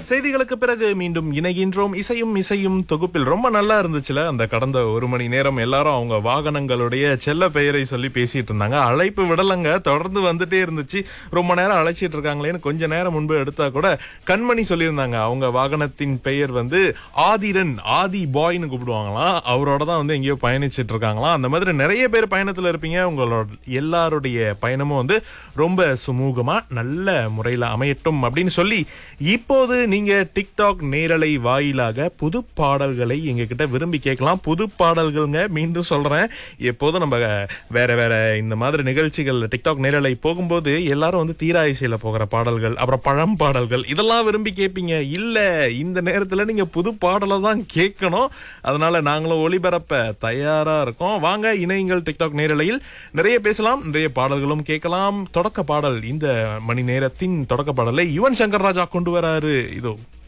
செய்திகளுக்கு பிறகு மீண்டும் இணைகின்றோம். இசையும் இசையும் தொகுப்பில் ரொம்ப நல்லா இருந்துச்சுல அந்த கடந்த ஒரு மணி நேரம். எல்லாரும் அவங்க வாகனங்களுடைய செல்ல பெயரை சொல்லி பேசிட்டு இருந்தாங்க. அழைப்பு விடலங்க, தொடர்ந்து வந்துட்டே இருந்துச்சு. ரொம்ப நேரம் அழைச்சிட்டு இருக்காங்களேன்னு கொஞ்ச நேரம் முன்பு எடுத்தா கூட கண்மணி சொல்லியிருந்தாங்க அவங்க வாகனத்தின் பெயர் ஆதிரன், ஆதி பாய்னு கூப்பிடுவாங்களாம். அவரோட தான் எங்கேயோ பயணிச்சிட்டு இருக்காங்களாம். அந்த மாதிரி நிறைய பேர் பயணத்துல இருப்பீங்க. உங்களோட எல்லாருடைய பயணமும் ரொம்ப சுமூகமா நல்ல முறையில அமையட்டும் அப்படின்னு சொல்லி இப்போது நீங்க டிக்டாக் நேரலை வாயிலாக புது பாடல்களை எங்க கிட்ட விரும்பி கேட்கலாம். புது பாடல்கள்ங்க, மீண்டும் சொல்றேன். எப்போதும் நம்ம வேற வேற இந்த மாதிரி நிகழ்ச்சிகள் டிக்டாக் நேரலை போகும்போது எல்லாரும் தீரா இசையில போகிற பாடல்கள், அப்புறம் பழம் பாடல்கள் இதெல்லாம் விரும்பி கேட்பீங்க. இல்ல, இந்த நேரத்துல நீங்க புது பாடலை தான் கேட்கணும். அதனால நாங்களும் ஒளிபரப்ப தயாரா இருக்கோம். வாங்க இணையங்கள் டிக்டாக் நேரலையில் நிறைய பேசலாம், நிறைய பாடல்களும் கேட்கலாம். தொடக்க பாடல், இந்த மணி நேரத்தின் தொடக்க பாடலை யுவன் சங்கர் ராஜா கொண்டு வராரு. இதோ